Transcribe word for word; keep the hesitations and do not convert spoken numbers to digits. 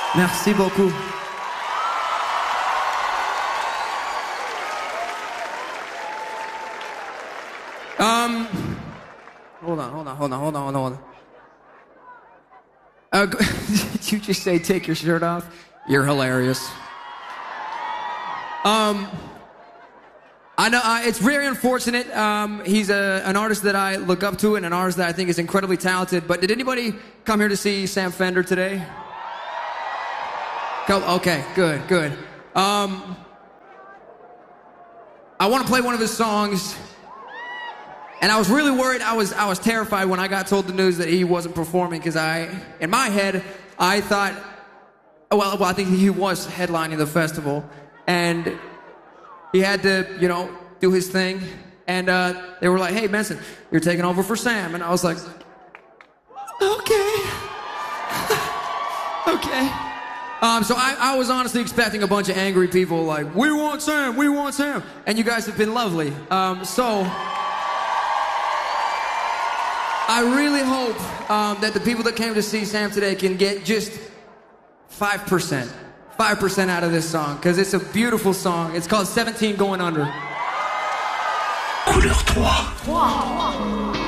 Merci beaucoup. Um, hold on, hold on, hold on, hold on, hold on, hold on. Uh, did you just say take your shirt off? You're hilarious. Um, I know uh, it's very unfortunate. Um, he's a, an artist that I look up to and an artist that I think is incredibly talented. But did anybody come here to see Sam Fender today? Okay, good, good. Um, I want to play one of his songs, and I was really worried. I was I was terrified when I got told the news that he wasn't performing, because I, in my head, I thought, well, well, I think he was headlining the festival, and he had to, you know, do his thing, and uh, they were like, "Hey, Benson, you're taking over for Sam," and I was like, "Okay, okay." Um, so I, I was honestly expecting a bunch of angry people like, "We want Sam, we want Sam," and you guys have been lovely. Um, so I really hope um, that the people that came to see Sam today can get just five percent. five percent out of this song, because it's a beautiful song. It's called seventeen Going Under. Couleur trois.